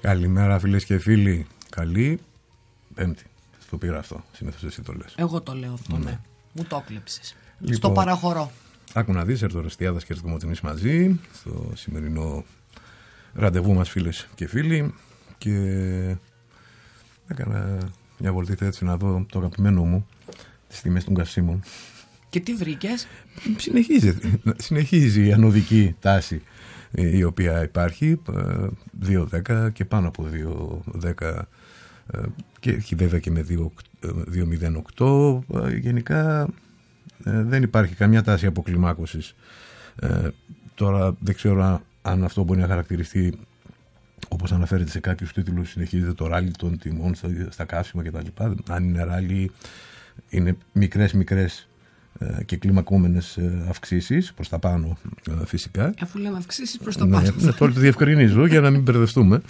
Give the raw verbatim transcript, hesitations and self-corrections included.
Καλημέρα φίλες και φίλοι. Καλή Πέμπτη. Το πήρα αυτό. Συνήθως εσύ το λες. Εγώ το λέω αυτό, ναι. ναι. Μου το έκλεψες. Λοιπόν, στο παραχωρώ. Άκου να δεις, Ερτορεστιάδας και Ερτοκομωτινής μαζί στο σημερινό ραντεβού μας φίλες και φίλοι, και έκανα μια βολτίτα έτσι να δω το αγαπημένο μου, τις τιμές των καυσίμων. Και τι βρήκες? Συνεχίζει, συνεχίζει η ανωδική τάση η οποία υπάρχει, δύο δέκα και πάνω από δύο δέκα, και έχει βέβαια και με δύο μηδέν οκτώ. Γενικά δεν υπάρχει καμιά τάση αποκλιμάκωσης. Τώρα δεν ξέρω αν αυτό μπορεί να χαρακτηριστεί, όπως αναφέρεται σε κάποιους τίτλους, συνεχίζεται το ράλι των τιμών στα καύσιμα κτλ. Αν είναι ράλι, είναι μικρές μικρές και κλιμακούμενες αυξήσεις προς τα πάνω, φυσικά. Αφού λέμε αυξήσεις προς τα ναι, πάνω. Ναι, τώρα το διευκρινίζω για να μην μπερδευτούμε.